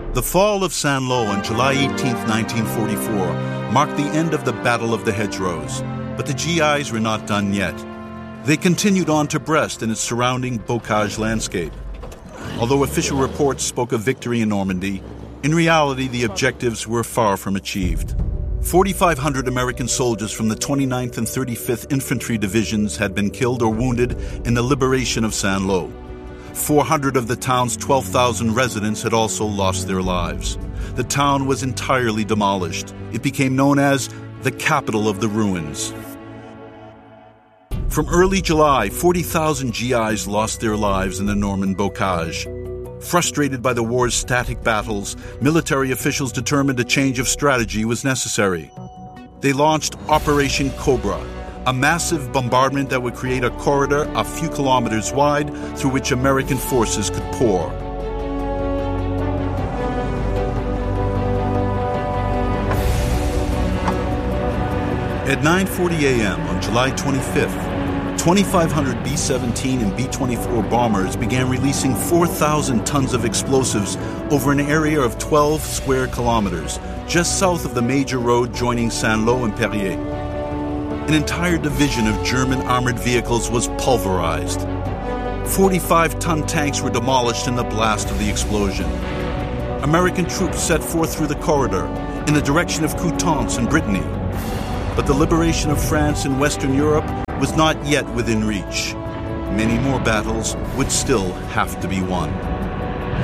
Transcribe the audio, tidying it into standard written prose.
The fall of Saint-Lô on July 18, 1944, marked the end of the Battle of the Hedgerows, but the GIs were not done yet. They continued on to Brest and its surrounding Bocage landscape. Although official reports spoke of victory in Normandy, in reality the objectives were far from achieved. 4,500 American soldiers from the 29th and 35th Infantry Divisions had been killed or wounded in the liberation of Saint-Lô. 400 of the town's 12,000 residents had also lost their lives. The town was entirely demolished. It became known as the capital of the ruins. From early July, 40,000 GIs lost their lives in the Norman Bocage. Frustrated by the war's static battles, military officials determined a change of strategy was necessary. They launched Operation Cobra, a massive bombardment that would create a corridor a few kilometers wide through which American forces could pour. At 9:40 a.m. on July 25th, 2,500 B-17 and B-24 bombers began releasing 4,000 tons of explosives over an area of 12 square kilometers, just south of the major road joining Saint-Lô and Perrier. An entire division of German armored vehicles was pulverized. 45-ton tanks were demolished in the blast of the explosion. American troops set forth through the corridor in the direction of Coutances and Brittany. But the liberation of France and Western Europe was not yet within reach. Many more battles would still have to be won.